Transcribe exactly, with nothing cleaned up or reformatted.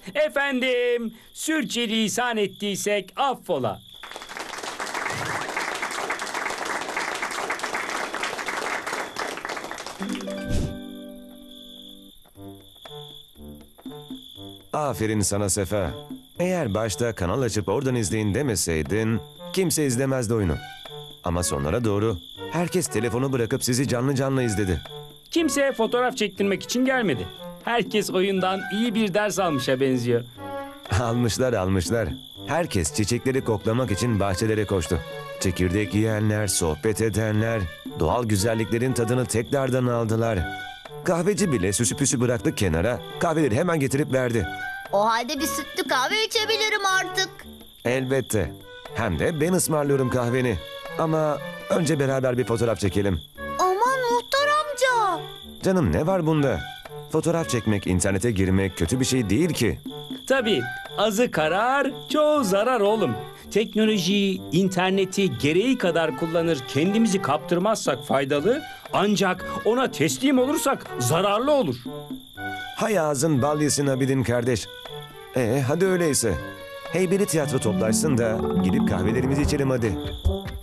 Efendim, sürçülisan ettiysek affola. Aferin sana Sefa. Eğer başta kanal açıp oradan izleyin demeseydin kimse izlemezdi oyunu. Ama sonlara doğru herkes telefonu bırakıp sizi canlı canlı izledi. Kimse fotoğraf çektirmek için gelmedi. Herkes oyundan iyi bir ders almışa benziyor. Almışlar almışlar. Herkes çiçekleri koklamak için bahçelere koştu. Çekirdek yiyenler, sohbet edenler, doğal güzelliklerin tadını tekrardan aldılar. Kahveci bile süsü püsü bıraktı kenara, kahveleri hemen getirip verdi. O halde bir sütlü kahve içebilirim artık. Elbette. Hem de ben ısmarlıyorum kahveni. Ama önce beraber bir fotoğraf çekelim. Aman muhtar amca. Canım ne var bunda? Fotoğraf çekmek, internete girmek kötü bir şey değil ki. Tabii, azı karar, çoğu zarar oğlum. Teknolojiyi, interneti gereği kadar kullanır, kendimizi kaptırmazsak faydalı, ancak ona teslim olursak zararlı olur. Hay ağzın bal yesin Abidin kardeş. Ee hadi öyleyse. Heybeli tiyatro toplaşsın da gidip kahvelerimizi içelim hadi.